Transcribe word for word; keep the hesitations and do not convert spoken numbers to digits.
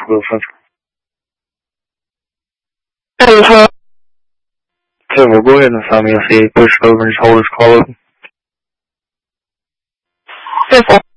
Will Central. Hey, hello. Okay, well, go ahead and assign me a C A push over and just hold his call open. Yes, sir.